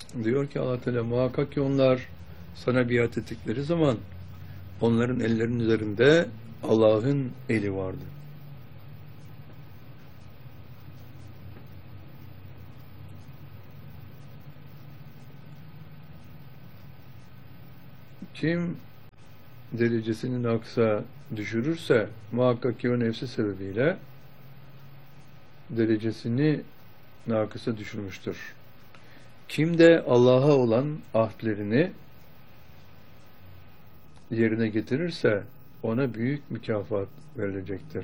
Diyor ki Allah Teala, muhakkak ki onlar sana biat ettikleri zaman onların ellerinin üzerinde Allah'ın eli vardı. Kim derecesini naksa düşürürse muhakkak ki o nefsi sebebiyle derecesini nakısa düşürmüştür. Kim de Allah'a olan ahdlerini yerine getirirse ona büyük mükafat verilecektir.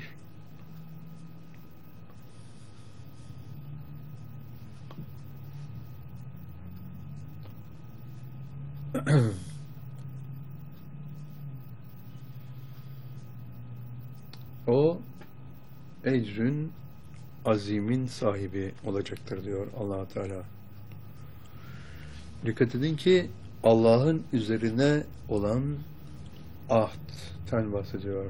O ecrün azimin sahibi olacaktır diyor Allah Teala. Dikkat edin ki Allah'ın üzerine olan ahdten bahsediyor.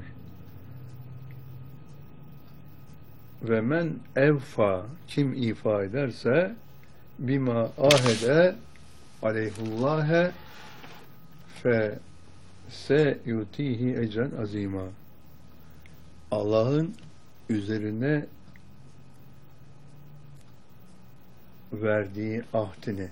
Ve men evfa, kim ifa ederse bima ahede aleyhullâhe fe se yutihi ecren azima. Allah'ın üzerine verdiği ahdini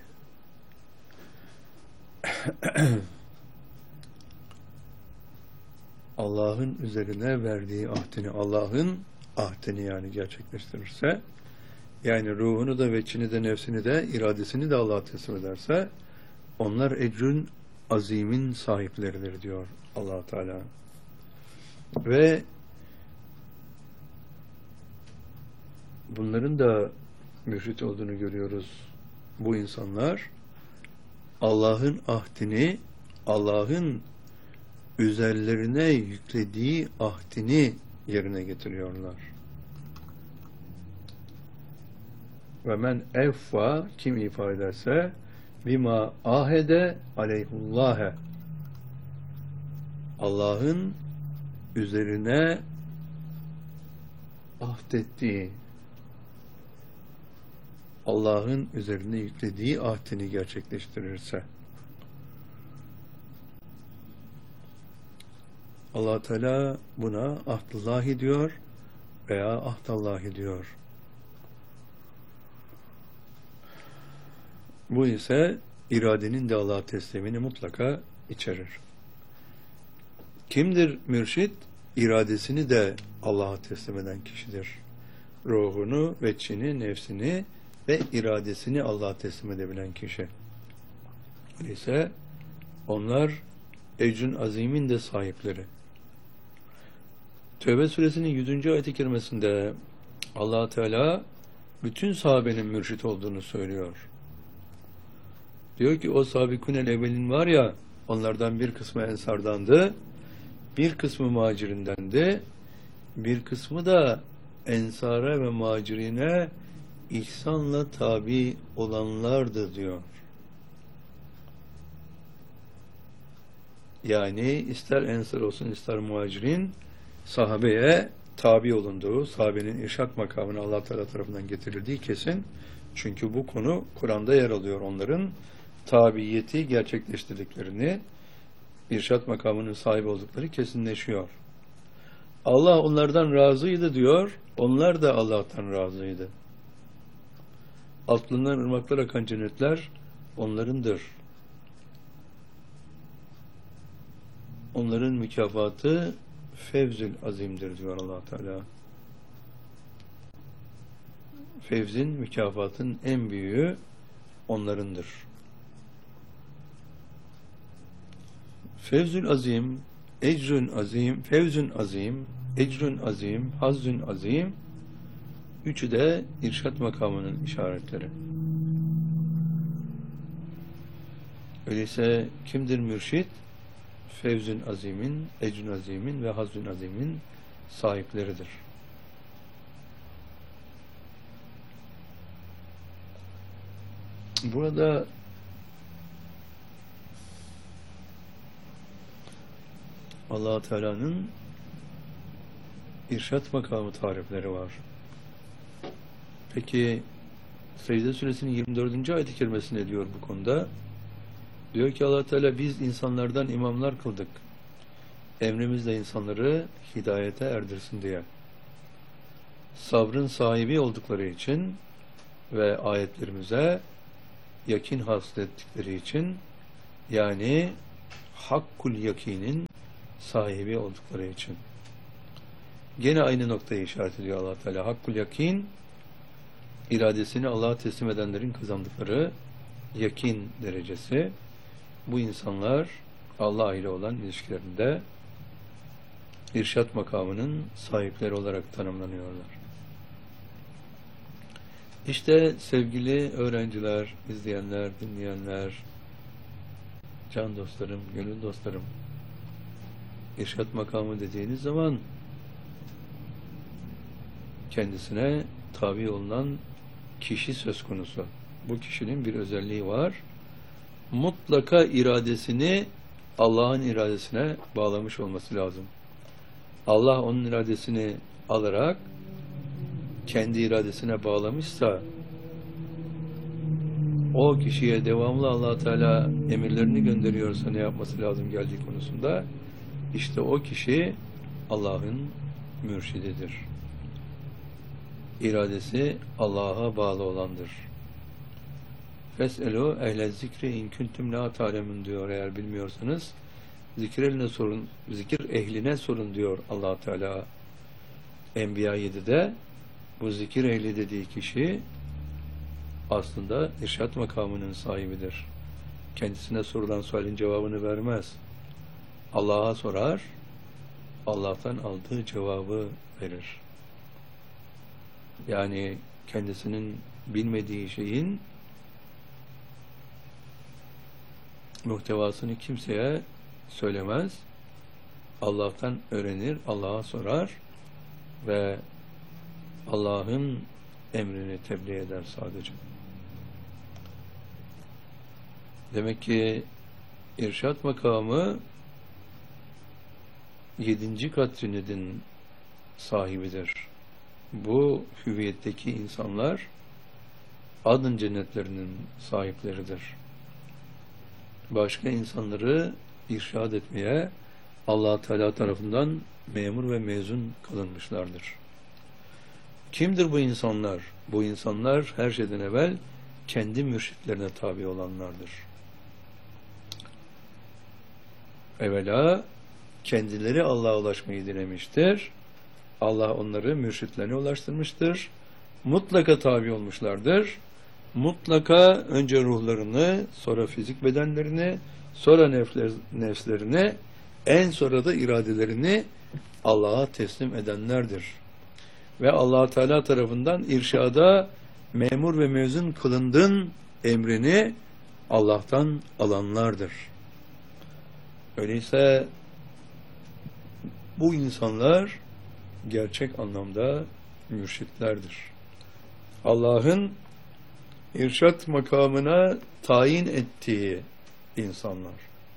Allah'ın üzerine verdiği ahdini, Allah'ın ahdini yani gerçekleştirirse, yani ruhunu da, veçini de, nefsini de, iradesini de Allah'a teslim ederse, onlar ecrün azimin sahipleridir diyor Allah Teala. Ve bunların da mürşit olduğunu görüyoruz. Bu insanlar Allah'ın ahdini, Allah'ın üzerlerine yüklediği ahdini yerine getiriyorlar. Ve men evfa, kim ifa ederse bima ahede aleyhullâhe, Allah'ın üzerine ahdettiği, Allah'ın üzerine yüklediği ahdini gerçekleştirirse, Allah Teala buna ahdullahi diyor veya ahdallahi diyor. Bu ise iradenin de Allah'a teslimini mutlaka içerir. Kimdir mürşit? İradesini de Allah'a teslim eden kişidir. Ruhunu, veçini, nefsini ve iradesini Allah'a teslim edebilen kişi. Öyleyse onlar ecrün azimin de sahipleri. Tevbe suresinin 100. ayet-i kerimesinde Allah Teala bütün sahabenin mürşit olduğunu söylüyor. Diyor ki o sabikûnel evvelin var ya, onlardan bir kısmı ensardandı, bir kısmı muhacirindendi, bir kısmı da ensara ve muhacirine ihsanla tabi olanlardı diyor. Yani ister ensar olsun ister muhacirin sahabeye tabi olunduğu, sahabenin irşat makamına Allah Teala tarafından getirildiği kesin. Çünkü bu konu Kur'an'da yer alıyor. Onların tabiyeti gerçekleştirdiklerini, irşat makamının sahibi oldukları kesinleşiyor. Allah onlardan razıydı diyor. Onlar da Allah'tan razıydı. Altlarından ırmaklar akan cennetler onlarındır. Onların mükafatı fevzül azimdir diyor Allah Teala. Fevzin, mükafatın en büyüğü onlarındır. Fevzül azim, ecrün azim, fevzün azim, ecrün azim, hazzün azim, üçü de irşat makamının işaretleri. Öyleyse kimdir mürşit? Fevzün azimin, ecrün azimin ve hazzün azimin sahipleridir. Burada Allah Teala'nın irşat makamı tarifleri var. Peki Secde Suresinin 24. ayet-i kerimesinde diyor bu konuda. Diyor ki Allah Teala biz insanlardan imamlar kıldık. Emrimizle insanları hidayete erdirsin diye. Sabrın sahibi oldukları için ve ayetlerimize yakin hasıl ettikleri için, yani hakkul yakinin sahibi oldukları için. Gene aynı noktayı işaret ediyor Allah Teala. Hakkul yakin, iradesini Allah'a teslim edenlerin kazandıkları yakin derecesi. Bu insanlar Allah ile olan ilişkilerinde irşat makamının sahipleri olarak tanımlanıyorlar. İşte sevgili öğrenciler, izleyenler, dinleyenler, can dostlarım, gönül dostlarım, irşat makamı dediğiniz zaman kendisine tabi olunan kişi söz konusu. Bu kişinin bir özelliği var. Mutlaka iradesini Allah'ın iradesine bağlamış olması lazım. Allah onun iradesini alarak kendi iradesine bağlamışsa, o kişiye devamlı Allah Teala emirlerini gönderiyorsa ne yapması lazım geldiği konusunda, işte o kişi Allah'ın mürşididir. İradesi Allah'a bağlı olandır. Fes'elu ehle zikri in kuntum la ta'lemun diyor, eğer bilmiyorsanız zikir ehline sorun, zikir ehline sorun diyor Allah Teala. Enbiya 7'de bu zikir ehli dediği kişi aslında irşat makamının sahibidir. Kendisine sorulan sualin cevabını vermez. Allah'a sorar, Allah'tan aldığı cevabı verir. Yani kendisinin bilmediği şeyin muhtevasını kimseye söylemez. Allah'tan öğrenir, Allah'a sorar ve Allah'ın emrini tebliğ eder sadece. Demek ki irşat makamı 7. katrinidin sahibidir. Bu hüviyetteki insanlar adın cennetlerinin sahipleridir. Başka insanları irşad etmeye Allah Teala tarafından memur ve mezun kılınmışlardır. Kimdir bu insanlar? Bu insanlar her şeyden evvel kendi mürşitlerine tabi olanlardır. Evvela kendileri Allah'a ulaşmayı dilemiştir. Allah onları mürşitlerine ulaştırmıştır. Mutlaka tabi olmuşlardır. Mutlaka önce ruhlarını, sonra fizik bedenlerini, sonra nefslerini, en sonra da iradelerini Allah'a teslim edenlerdir. Ve Allah Teala tarafından irşada memur ve mezun kılındın emrini Allah'tan alanlardır. Öyleyse bu insanlar gerçek anlamda mürşitlerdir. Allah'ın irşat makamına tayin ettiği insanlar.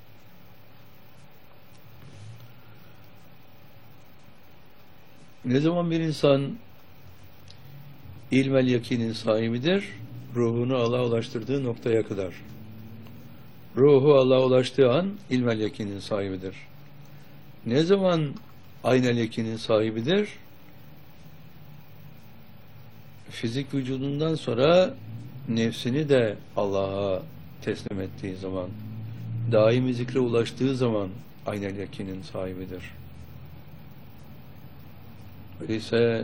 Ne zaman bir insan ilmel yakinin sahibidir? Ruhunu Allah'a ulaştırdığı noktaya kadar. Ruhu Allah'a ulaştığı an ilmel yakinin sahibidir. Ne zaman aynel yakinin sahibidir? Fizik vücudundan sonra nefsini de Allah'a teslim ettiği zaman, daimi zikre ulaştığı zaman aynel yakinin sahibidir. Öyleyse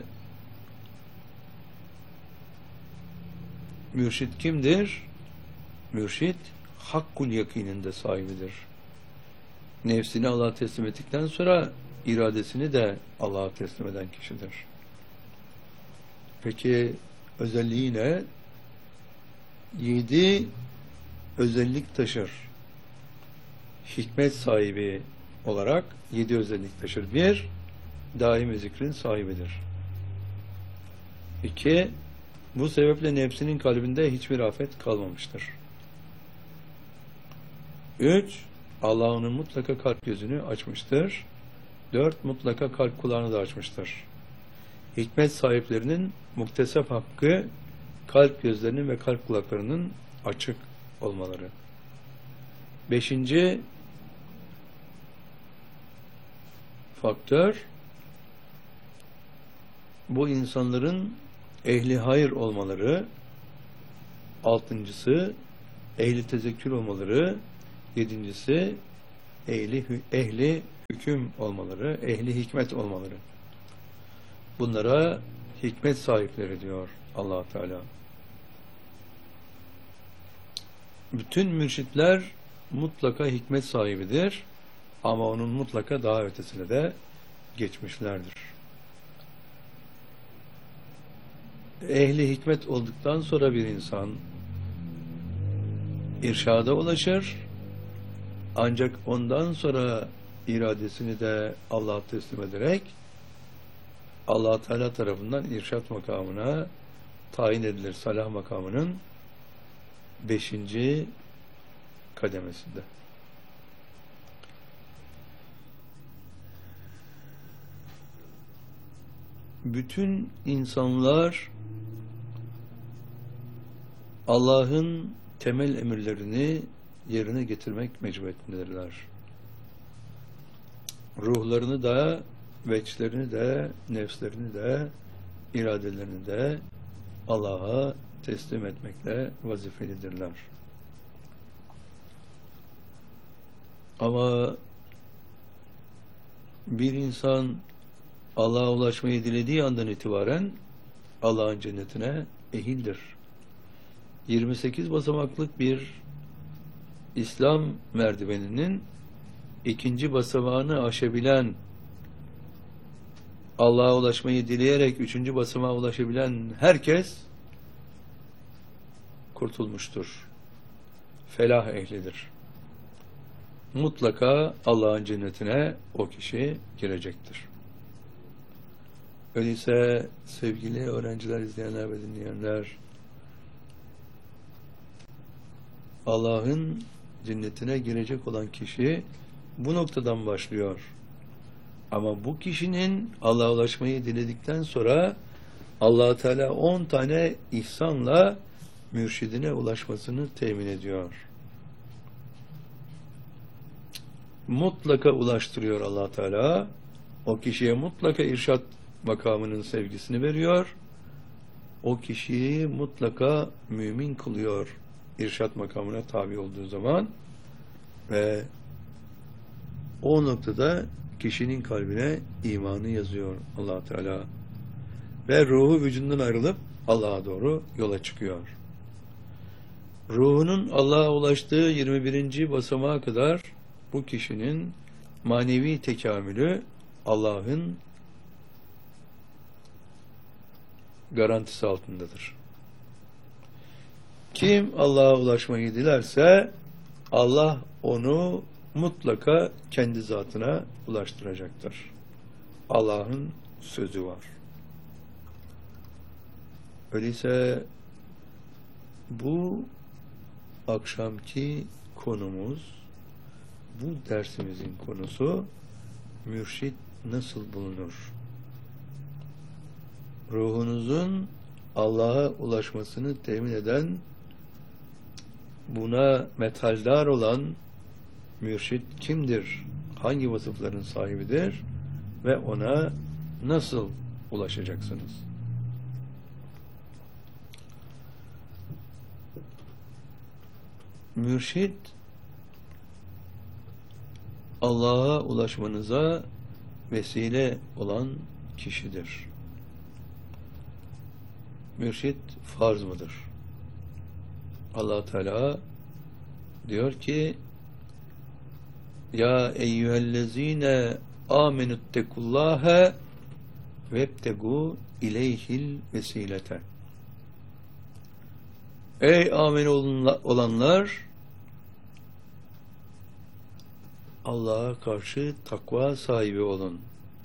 mürşit kimdir? Mürşit hakkul yakinin de sahibidir. Nefsini Allah'a teslim ettikten sonra iradesini de Allah'a teslim eden kişidir. Peki özelliği ne? 7 özellik taşır. Hikmet sahibi olarak 7 özellik taşır. 1, daimi zikrin sahibidir. 2, bu sebeple nefsinin kalbinde hiçbir afet kalmamıştır. 3, Allah onun mutlaka kalp gözünü açmıştır. 4, mutlaka kalp kulağını da açmıştır. Hikmet sahiplerinin muktesep hakkı kalp gözlerinin ve kalp kulaklarının açık olmaları. 5. faktör, bu insanların ehli hayır olmaları. 6.'sı ehli tezekkür olmaları. 7.'si ehli hüküm olmaları, ehli hikmet olmaları. Bunlara hikmet sahipleri diyor Allah Teala. Bütün mürşitler mutlaka hikmet sahibidir ama onun mutlaka daha ötesine de geçmişlerdir. Ehli hikmet olduktan sonra bir insan irşada ulaşır, ancak ondan sonra iradesini de Allah'a teslim ederek Allah Teala tarafından irşat makamına tayin edilir. Salah makamının 5. kademesinde. Bütün insanlar Allah'ın temel emirlerini yerine getirmek mecburiyetindedirler. Ruhlarını da, veçlerini de, nefslerini de, iradelerini de Allah'a teslim etmekle vazifelidirler. Ama bir insan Allah'a ulaşmayı dilediği andan itibaren Allah'ın cennetine ehildir. 28 basamaklık bir İslam merdiveninin 2. basamağını aşabilen, Allah'a ulaşmayı dileyerek 3. basamağa ulaşabilen herkes kurtulmuştur. Felah ehlidir. Mutlaka Allah'ın cennetine o kişi girecektir. Öyleyse sevgili öğrenciler, izleyenler ve dinleyenler, Allah'ın cennetine girecek olan kişi bu noktadan başlıyor. Ama bu kişinin Allah'a ulaşmayı diledikten sonra Allah Teala 10 tane ihsanla mürşidine ulaşmasını temin ediyor. Mutlaka ulaştırıyor Allah Teala. O kişiye mutlaka irşat makamının sevgisini veriyor. O kişiyi mutlaka mümin kılıyor irşat makamına tabi olduğu zaman ve o noktada kişinin kalbine imanı yazıyor Allah Teala ve ruhu vücudundan ayrılıp Allah'a doğru yola çıkıyor. Ruhunun Allah'a ulaştığı 21. basamağa kadar bu kişinin manevi tekamülü Allah'ın garantisi altındadır. Kim Allah'a ulaşmayı dilerse Allah onu mutlaka kendi zatına ulaştıracaktır. Allah'ın sözü var. Öyleyse bu akşamki konumuz, bu dersimizin konusu mürşit nasıl bulunur? Ruhunuzun Allah'a ulaşmasını temin eden, buna methaldar olan mürşit kimdir? Hangi vasıfların sahibidir? Ve ona nasıl ulaşacaksınız? Mürşit Allah'a ulaşmanıza vesile olan kişidir. Mürşit farz mıdır? Allah Teala diyor ki: Ya eyyühellezine amenüttekullâhe vebtegu ileyhil vesilete. Ey amin olanlar, Allah'a karşı takva sahibi olun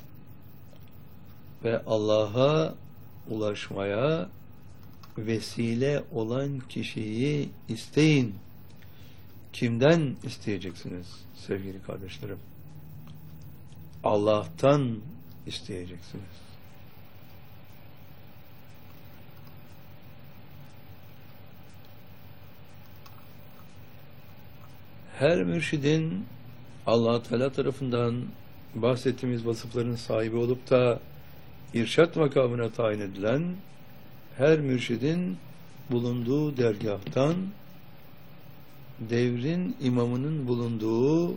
ve Allah'a ulaşmaya vesile olan kişiyi isteyin. Kimden isteyeceksiniz sevgili kardeşlerim? Allah'tan isteyeceksiniz. Her mürşidin Allah Teala tarafından bahsettiğimiz vasıfların sahibi olup da irşat makamına tayin edilen her mürşidin bulunduğu dergâhtan devrin imamının bulunduğu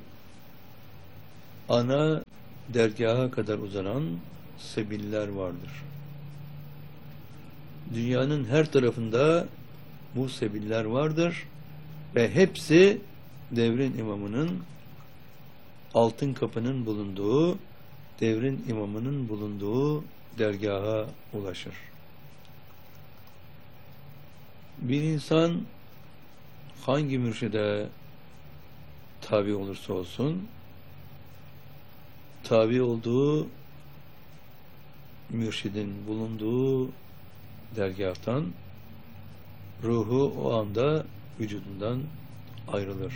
ana dergaha kadar uzanan sebiller vardır. Dünyanın her tarafında bu sebiller vardır ve hepsi devrin imamının altın kapının bulunduğu, devrin imamının bulunduğu dergaha ulaşır. Bir insan hangi mürşide tabi olursa olsun, tabi olduğu mürşidin bulunduğu dergâhtan ruhu o anda vücudundan ayrılır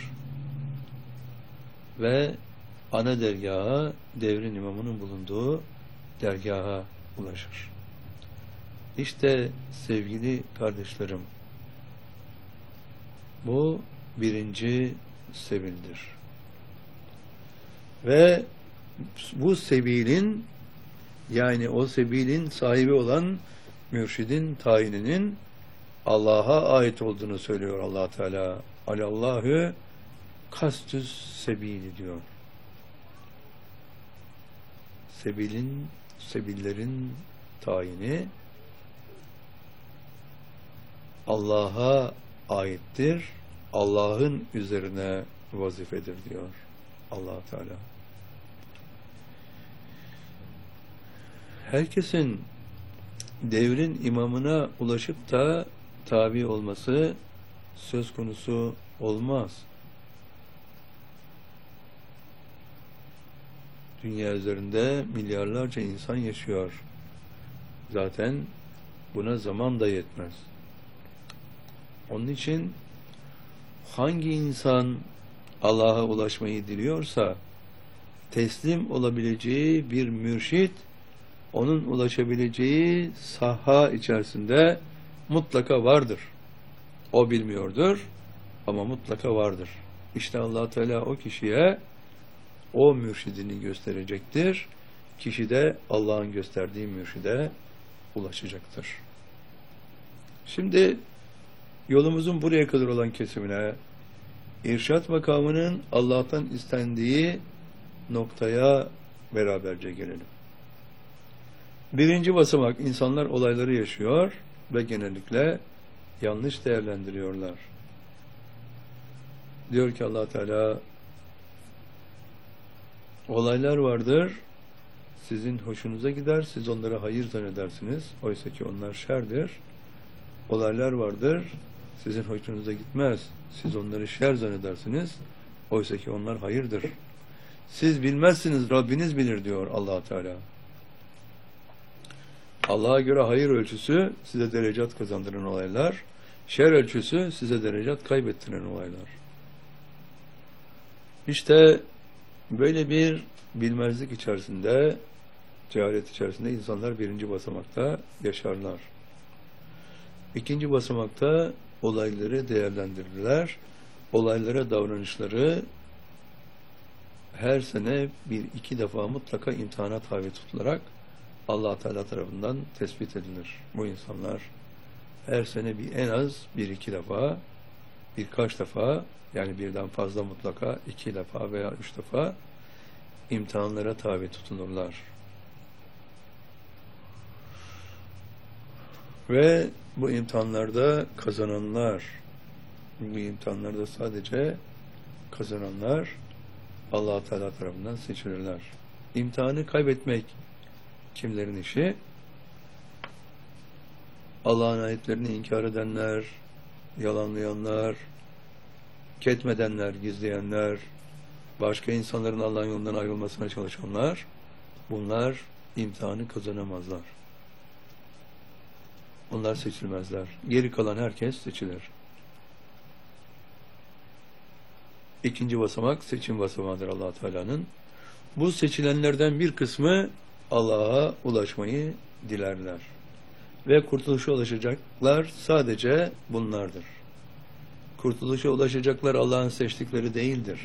ve ana dergaha, devrin imamının bulunduğu dergaha ulaşır. İşte sevgili kardeşlerim, bu birinci sebildir. Ve bu sebilin, yani o sebilin sahibi olan mürşidin tayininin Allah'a ait olduğunu söylüyor Allah Teala. Alallahü kastüs sebili diyor. Sebillerin tayini Allah'a aittir. Allah'ın üzerine vazifedir diyor Allah Teala. Herkesin devrin imamına ulaşıp da tabi olması söz konusu olmaz. Dünya üzerinde milyarlarca insan yaşıyor. Zaten buna zaman da yetmez. Onun için hangi insan Allah'a ulaşmayı diliyorsa teslim olabileceği bir mürşit onun ulaşabileceği saha içerisinde mutlaka vardır. O bilmiyordur ama mutlaka vardır. İşte Allah Teala o kişiye o mürşidini gösterecektir. Kişi de Allah'ın gösterdiği mürşide ulaşacaktır. Şimdi yolumuzun buraya kadar olan kesimine, irşat makamının Allah'tan istendiği noktaya beraberce gelelim. Birinci basamak, insanlar olayları yaşıyor ve genellikle yanlış değerlendiriyorlar. Diyor ki Allah Teala, olaylar vardır, sizin hoşunuza gider, siz onlara hayır zannedersiniz. Oysa ki onlar şerdir. Olaylar vardır, sizin hoşunuza gitmez, siz onları şer zannedersiniz. Oysa ki onlar hayırdır. Siz bilmezsiniz, Rabbiniz bilir diyor Allah Teala. Allah'a göre hayır ölçüsü size derecat kazandıran olaylar, şer ölçüsü size derecat kaybettiren olaylar. İşte böyle bir bilmezlik içerisinde, cehalet içerisinde insanlar birinci basamakta yaşarlar. İkinci basamakta olayları değerlendirirler. Olaylara davranışları her sene bir iki defa mutlaka imtihana tabi tutularak Allah Teala tarafından tespit edilir. Bu insanlar her sene en az bir iki defa, birkaç defa, yani birden fazla mutlaka 2 defa veya 3 defa imtihanlara tabi tutulurlar. Ve bu imtihanlarda kazananlar, bu imtihanlarda sadece kazananlar Allah Teala tarafından seçilirler. İmtihanı kaybetmek kimlerin işi? Allah'ın ayetlerini inkar edenler, yalanlayanlar, ketmedenler, gizleyenler, başka insanların Allah'ın yolundan ayrılmasına çalışanlar, bunlar imtihanı kazanamazlar. Onlar seçilmezler. Geri kalan herkes seçilir. İkinci basamak seçim basamağıdır Allah Teala'nın. Bu seçilenlerden bir kısmı Allah'a ulaşmayı dilerler. Ve kurtuluşa ulaşacaklar sadece bunlardır. Kurtuluşa ulaşacaklar Allah'ın seçtikleri değildir.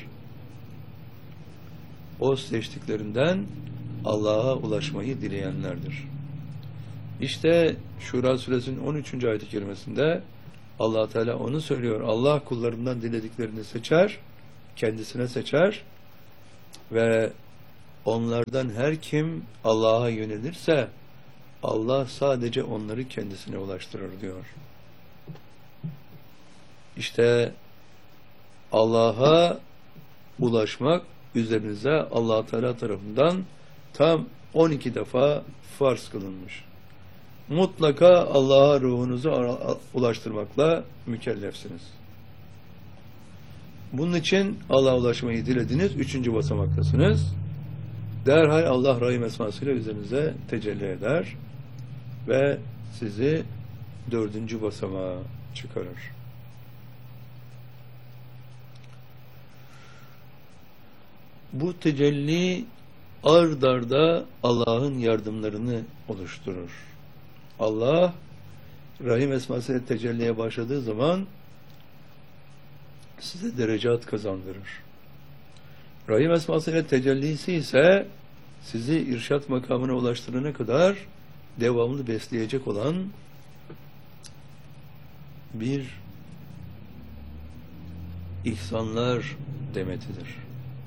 O seçtiklerinden Allah'a ulaşmayı dileyenlerdir. İşte Şura suresinin 13. ayet-i kerimesinde Allah Teala onu söylüyor. Allah kullarından dilediklerini seçer, kendisine seçer ve onlardan her kim Allah'a yönelirse Allah sadece onları kendisine ulaştırır diyor. İşte Allah'a ulaşmak üzerinize Allah Teala tarafından tam 12 defa farz kılınmış. Mutlaka Allah'a ruhunuzu ulaştırmakla mükellefsiniz. Bunun için Allah'a ulaşmayı dilediniz. 3. basamaktasınız. Derhal Allah Rahim esmasıyla üzerinize tecelli eder ve sizi 4. basamağa çıkarır. Bu tecelli ard arda Allah'ın yardımlarını oluşturur. Allah Rahim esmasıyla tecelliye başladığı zaman size derecat kazandırır. Rahim esmasıyla tecellisi ise sizi irşat makamına ulaştırana kadar devamlı besleyecek olan bir ihsanlar demetidir.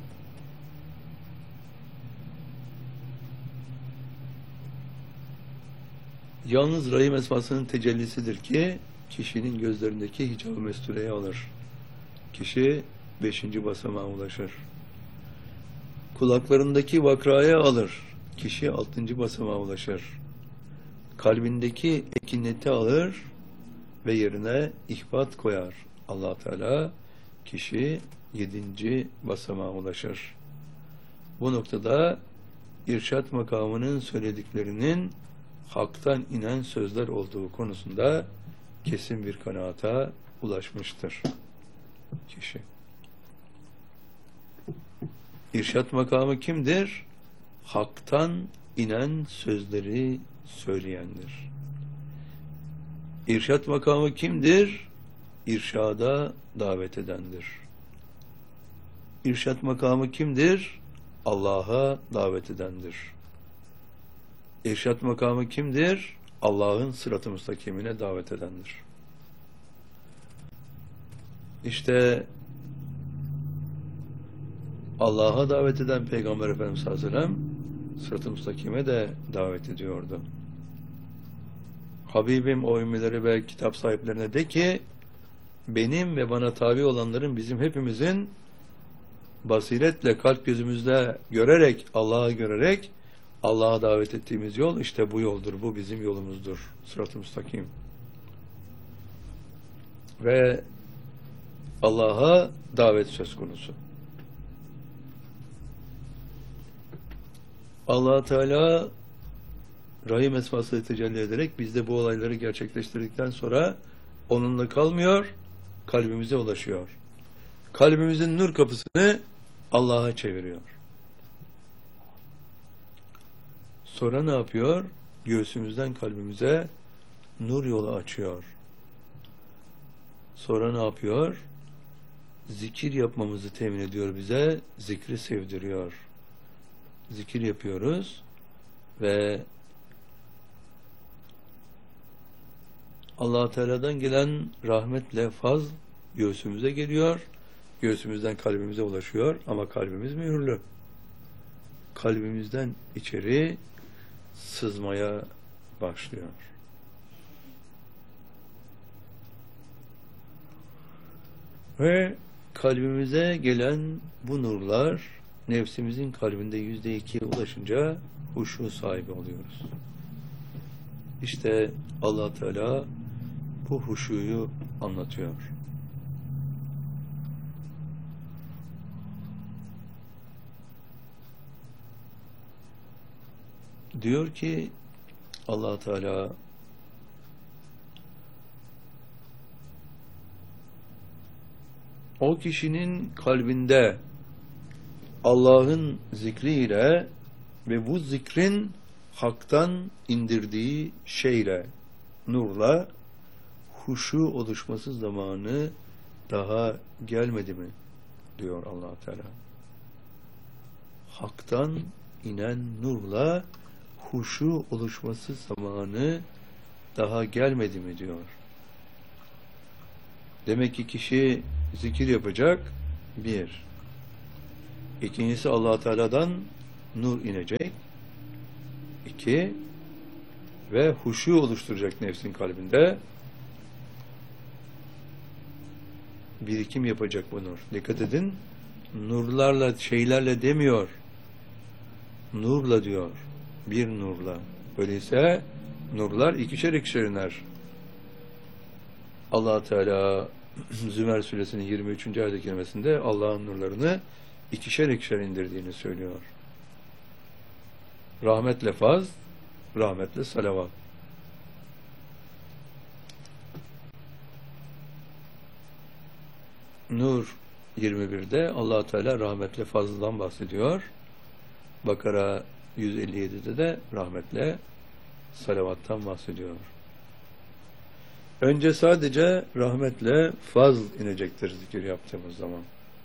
Yalnız Rahim esmasının tecellisidir ki kişinin gözlerindeki hicab-ı mestureyi alır. Kişi 5. basamağa ulaşır. Kulaklarındaki vakraya alır. Kişi 6. basamağa ulaşır. Kalbindeki ekineti alır ve yerine ihbat koyar. Allah Teala kişi 7. basamağa ulaşır. Bu noktada irşat makamının söylediklerinin haktan inen sözler olduğu konusunda kesin bir kanaata ulaşmıştır kişi. İrşat makamı kimdir? Haktan inen sözleri söyleyendir. İrşat makamı kimdir? İrşada davet edendir. İrşat makamı kimdir? Allah'a davet edendir. İrşat makamı kimdir? Allah'ın sırat-ı müstakimine davet edendir. İşte Allah'a davet eden Peygamber Efendimiz sallallahu aleyhi ve sellem sırat-ı müstakime de davet ediyordu. Habibim o ümmileri ve kitap sahiplerine de ki benim ve bana tabi olanların bizim hepimizin basiretle kalp gözümüzle görerek Allah'a davet ettiğimiz yol işte bu yoldur. Bu bizim yolumuzdur. Sırat-ı müstakim. Ve Allah'a davet söz konusu. Allah Teala Rahim esmasıyla tecelli ederek bizde bu olayları gerçekleştirdikten sonra onunla kalmıyor, kalbimize ulaşıyor. Kalbimizin nur kapısını Allah'a çeviriyor. Sonra ne yapıyor? Göğsümüzden kalbimize nur yolu açıyor. Sonra ne yapıyor? Zikir yapmamızı temin ediyor bize, zikri sevdiriyor. Zikir yapıyoruz ve Allah Teala'dan gelen rahmetle fazl göğsümüze geliyor. Göğsümüzden kalbimize ulaşıyor ama kalbimiz mühürlü. Kalbimizden içeri sızmaya başlıyor. Ve kalbimize gelen bu nurlar nefsimizin kalbinde %2'ye ulaşınca huşu sahibi oluyoruz. İşte Allah Teala bu huşuyu anlatıyor. Diyor ki Allah Teala o kişinin kalbinde Allah'ın zikriyle ve bu zikrin haktan indirdiği şeyle, nurla huşu oluşması zamanı daha gelmedi mi diyor Allah Teala. Hak'tan inen nurla huşu oluşması zamanı daha gelmedi mi diyor. Demek ki kişi zikir yapacak, bir. İkincisi Allah Teala'dan nur inecek. İki, ve huşu oluşturacak nefsin kalbinde. Birikim yapacak bu nur. Dikkat edin. Nurlarla, şeylerle demiyor. Nurla diyor. Bir nurla. Öyleyse nurlar ikişer ikişer iner. Allah Teala Zümer suresinin 23. ayet-i kerimesinde Allah'ın nurlarını ikişer ikişer indirdiğini söylüyor. Rahmetle faz, rahmetle salavat. Nur 21'de Allah Teala rahmetle fazladan bahsediyor. Bakara 157'de de rahmetle salavattan bahsediyor. Önce sadece rahmetle fazl inecektir zikir yaptığımız zaman.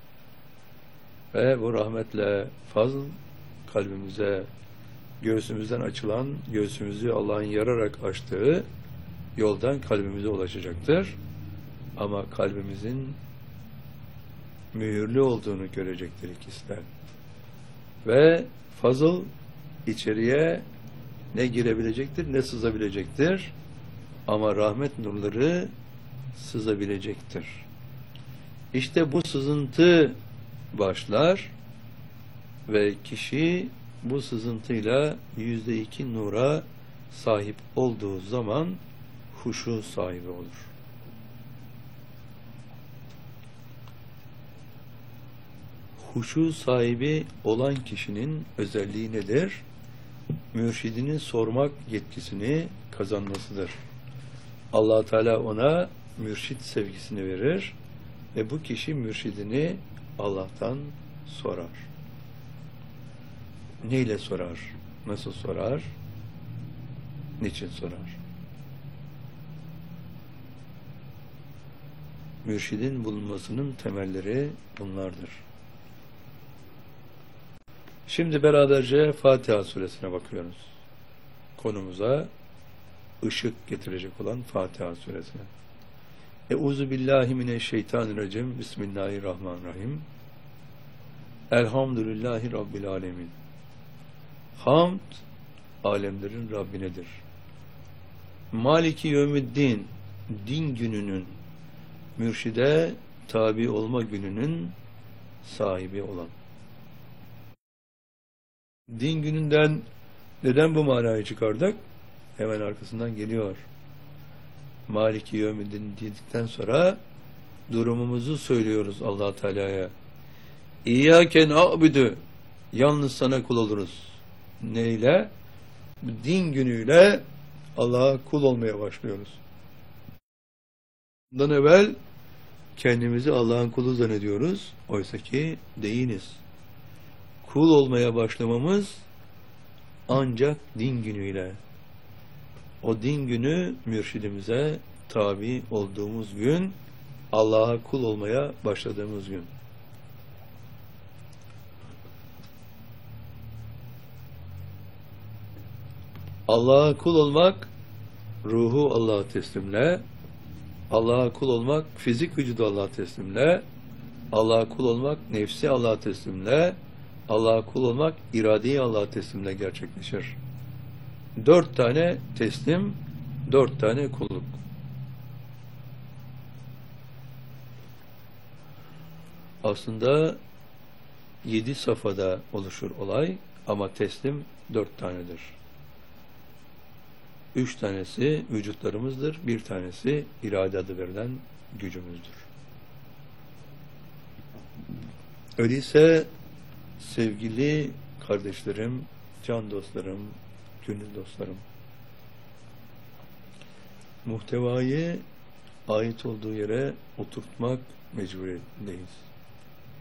Ve bu rahmetle fazl kalbimize, göğsümüzden açılan, göğsümüzü Allah'ın yararak açtığı yoldan kalbimize ulaşacaktır. Ama kalbimizin mühürlü olduğunu görecektir ikisi de. Ve fazıl içeriye ne girebilecektir, ne sızabilecektir. Ama rahmet nurları sızabilecektir. İşte bu sızıntı başlar ve kişi bu sızıntıyla %2 nura sahip olduğu zaman huşu sahibi olur. Huşu sahibi olan kişinin özelliği nedir? Mürşidini sormak yetkisini kazanmasıdır. Allah Teala ona mürşit sevgisini verir ve bu kişi mürşidini Allah'tan sorar. Neyle sorar? Nasıl sorar? Niçin sorar? Mürşidin bulunmasının temelleri bunlardır. Şimdi beraberce Fatiha suresine bakıyoruz. Konumuza ışık getirecek olan Fatiha suresine. Euzubillahimineşşeytanirracim. Bismillahirrahmanirrahim. Elhamdülillahi Rabbil alemin. Hamd, alemlerin Rabbinedir. Maliki yevmiddin, din gününün, mürşide tabi olma gününün sahibi olan. Din gününden neden bu manayı çıkardık? Hemen arkasından geliyor. Maliki yevmiddin dedikten sonra durumumuzu söylüyoruz Allah Teala'ya. İyyâke na'budu, yalnız sana kul oluruz. Neyle? Din günüyle Allah'a kul olmaya başlıyoruz. Bundan evvel kendimizi Allah'ın kulu zannediyoruz. Oysa ki değiliz. Kul olmaya başlamamız ancak din günüyle. O din günü mürşidimize tabi olduğumuz gün, Allah'a kul olmaya başladığımız gün. Allah'a kul olmak, ruhu Allah'a teslimle, Allah'a kul olmak, fizik vücudu Allah'a teslimle, Allah'a kul olmak, nefsi Allah'a teslimle, Allah'a kul olmak, iradeyi Allah'a teslimle gerçekleşir. 4 tane teslim, 4 tane kulluk. Aslında 7 safhada oluşur olay ama teslim 4 tanedir. 3 tanesi vücutlarımızdır, 1 tanesi irade adı verilen gücümüzdür. Öyleyse sevgili kardeşlerim, can dostlarım, gönül dostlarım, muhtevayı ait olduğu yere oturtmak mecburiyetindeyiz.